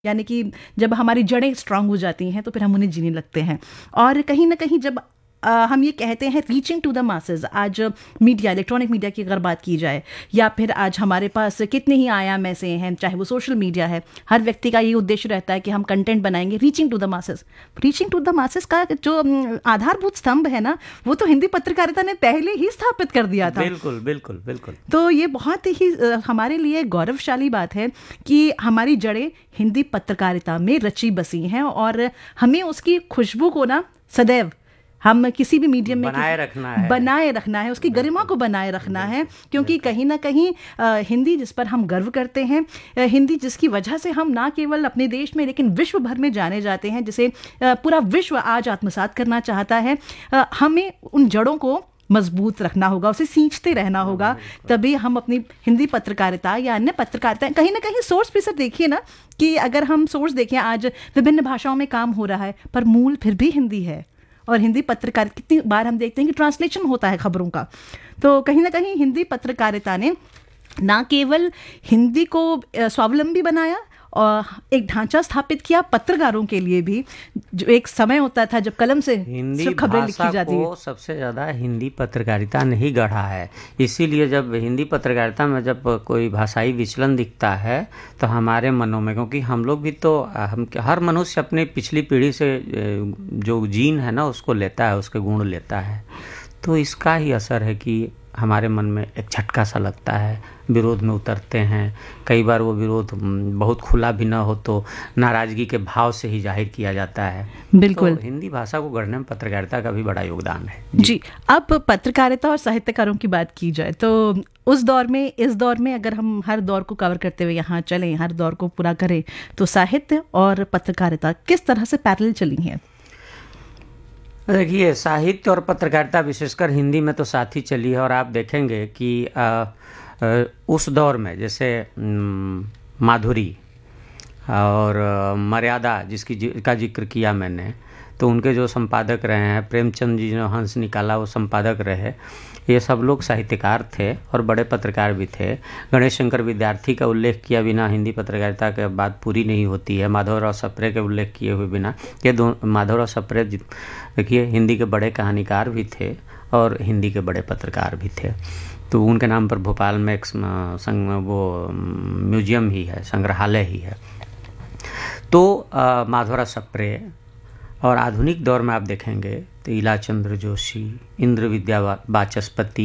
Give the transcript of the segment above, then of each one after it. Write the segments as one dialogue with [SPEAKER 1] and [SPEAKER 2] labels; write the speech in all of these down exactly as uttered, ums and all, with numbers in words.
[SPEAKER 1] यानी कि जब हमारी जड़ें स्ट्रांग हो जाती हैं तो फिर हम उन्हें जीने लगते हैं। और कहीं ना कहीं जब अ, हम ये कहते हैं रीचिंग टू द मासेस, आज मीडिया, इलेक्ट्रॉनिक मीडिया की अगर बात की जाए, या फिर आज हमारे पास कितने ही आयाम ऐसे हैं, चाहे वो सोशल मीडिया है, हर व्यक्ति का ये उद्देश्य रहता है कि हम कंटेंट बनाएंगे reaching to the masses. Reaching to the masses का जो अम, आधारभूत स्तंभ है ना, वो तो हिंदी पत्रकारिता ने पहले ही स्थापित कर दिया था।
[SPEAKER 2] बिल्कुल बिल्कुल बिल्कुल।
[SPEAKER 1] तो ये बहुत ही अ, हमारे लिए गौरवशाली बात है कि हमारी जड़ें हिंदी पत्रकारिता में रची बसी हैं, और हमें उसकी खुशबू को ना सदैव हम किसी भी मीडियम में
[SPEAKER 2] बनाए रखना है,
[SPEAKER 1] बनाए रखना है, उसकी गरिमा को बनाए रखना है, क्योंकि कहीं ना कहीं अ, हिंदी जिस पर हम गर्व करते हैं, अ, हिंदी जिसकी वजह से हम ना केवल अपने देश में लेकिन विश्व भर में जाने जाते हैं, जिसे अ, पूरा विश्व आज आत्मसात करना चाहता है, अ, हमें उन जड़ों को मजबूत रखना होगा, उसे सींचते रहना होगा, तभी हम अपनी हिंदी पत्रकारिता या अन्य पत्रकारिता, कहीं ना कहीं सोर्स भी सर देखिए ना, कि अगर हम सोर्स देखें, आज विभिन्न भाषाओं में काम हो रहा है पर मूल फिर भी हिंदी है। और हिंदी पत्रकार, कितनी बार हम देखते हैं कि ट्रांसलेशन होता है खबरों का। तो कहीं ना कहीं हिंदी पत्रकारिता ने ना केवल हिंदी को अ, स्वावलंबी बनाया और एक ढांचा स्थापित किया पत्रकारों के लिए भी, जो एक समय होता था जब कलम से
[SPEAKER 2] हिंदी
[SPEAKER 1] सिर्फ खबरें
[SPEAKER 2] भाषा
[SPEAKER 1] लिखी जाती
[SPEAKER 2] को सबसे ज़्यादा हिंदी पत्रकारिता ने ही गढ़ा है। इसीलिए जब हिंदी पत्रकारिता में जब कोई भाषाई विचलन दिखता है तो हमारे मनों में, क्योंकि हम लोग भी तो, हम हर मनुष्य अपनी पिछली पीढ़ी से जो जीन है ना उसको लेता है, उसके गुण लेता है, तो इसका ही असर है कि हमारे मन में एक झटका सा लगता है, विरोध में उतरते हैं। कई बार वो विरोध बहुत खुला भी ना हो तो नाराज़गी के भाव से ही जाहिर किया जाता है।
[SPEAKER 1] बिल्कुल।
[SPEAKER 2] तो हिंदी भाषा को गढ़ने में पत्रकारिता का भी बड़ा योगदान है।
[SPEAKER 1] जी, जी। अब पत्रकारिता और साहित्यकारों की बात की जाए तो उस दौर में, इस दौर में अगर हम हर दौर को कवर करते हुए यहाँ चलें, हर दौर को पूरा करें, तो साहित्य और पत्रकारिता किस तरह से पैरेलल चली हैं?
[SPEAKER 2] देखिए, साहित्य और पत्रकारिता विशेषकर हिंदी में तो साथ ही चली है। और आप देखेंगे कि आ, आ, उस दौर में जैसे माधुरी और मर्यादा जिसकी का जिक्र किया मैंने, तो उनके जो संपादक रहे हैं, प्रेमचंद जी ने हंस निकाला वो संपादक रहे, ये सब लोग साहित्यकार थे और बड़े पत्रकार भी थे। गणेश शंकर विद्यार्थी का उल्लेख किया बिना हिंदी पत्रकारिता के बात पूरी नहीं होती है। माधवराव सप्रे के उल्लेख किए हुए बिना, ये दो माधवराव सप्रे देखिए हिंदी के बड़े कहानीकार भी थे और हिंदी के बड़े पत्रकार भी थे। तो उनके नाम पर भोपाल में एक संग वो म्यूजियम ही है, संग्रहालय ही है। तो माधवराव सप्रे, और आधुनिक दौर में आप देखेंगे तो ईलाचंद्र जोशी, इंद्र विद्या वाचस्पति,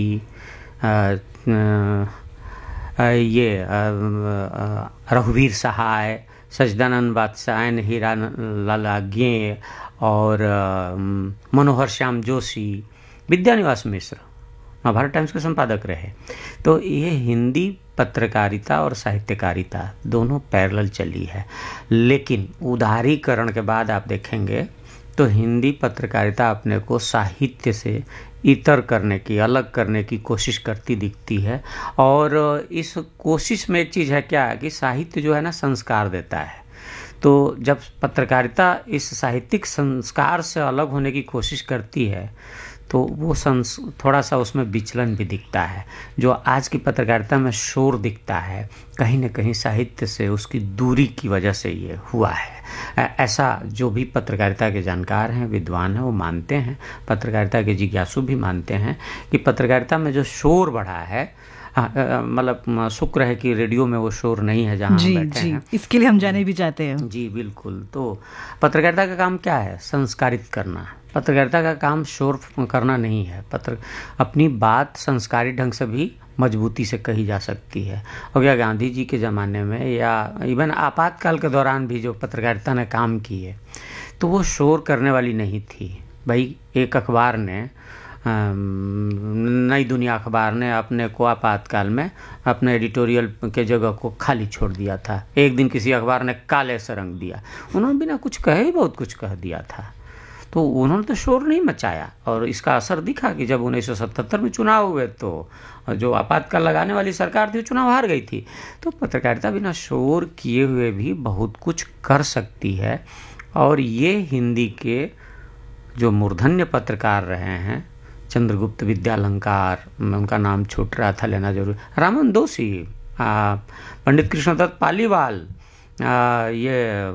[SPEAKER 2] ये रघुवीर सहाय, सच्चिदानंद वात्स्यायन, हीरा लाल आज्ञे और मनोहर श्याम जोशी, विद्यानिवास मिश्र महाभारत टाइम्स के संपादक रहे। तो ये हिंदी पत्रकारिता और साहित्यकारिता दोनों पैरेलल चली है। लेकिन उदारीकरण के बाद आप देखेंगे तो हिंदी पत्रकारिता अपने को साहित्य से इतर करने की, अलग करने की कोशिश करती दिखती है। और इस कोशिश में एक चीज़ है क्या, कि साहित्य जो है ना संस्कार देता है। तो जब पत्रकारिता इस साहित्यिक संस्कार से अलग होने की कोशिश करती है तो वो संस थोड़ा सा उसमें विचलन भी दिखता है। जो आज की पत्रकारिता में शोर दिखता है, कहीं न कहीं साहित्य से उसकी दूरी की वजह से ये हुआ है। ऐसा जो भी पत्रकारिता के जानकार हैं, विद्वान हैं, वो मानते हैं, पत्रकारिता के जिज्ञासु भी मानते हैं कि पत्रकारिता में जो शोर बढ़ा है, मतलब शुक्र है कि रेडियो में वो शोर नहीं है जहाँ हम बैठे
[SPEAKER 1] जी,
[SPEAKER 2] हैं।
[SPEAKER 1] इसके लिए हम जाने भी चाहते हैं।
[SPEAKER 2] जी बिल्कुल। तो पत्रकारिता का काम क्या है? संस्कारित करना। पत्रकारिता का काम शोर करना नहीं है। पत्र अपनी बात संस्कारित ढंग से भी मजबूती से कही जा सकती है। और क्या गांधी जी के ज़माने में या इवन आपातकाल के दौरान भी जो पत्रकारिता ने काम की है तो वो शोर करने वाली नहीं थी। भाई एक अखबार ने, नई दुनिया अखबार ने अपने को आपातकाल में अपने एडिटोरियल के जगह को खाली छोड़ दिया था। एक दिन किसी अखबार ने काले से रंग दिया, उन्होंने बिना कुछ कहे ही बहुत कुछ कह दिया था। तो उन्होंने तो शोर नहीं मचाया और इसका असर दिखा कि जब उन्नीस सौ सतहत्तर में चुनाव हुए तो जो आपातकाल लगाने वाली सरकार थी वो चुनाव हार गई थी। तो पत्रकारिता बिना शोर किए हुए भी बहुत कुछ कर सकती है। और ये हिंदी के जो मूर्धन्य पत्रकार रहे हैं, चंद्रगुप्त विद्यालंकार, उनका नाम छूट रहा था लेना जरूर, रामन दोषी, पंडित कृष्णदत्त पालीवाल, आ, ये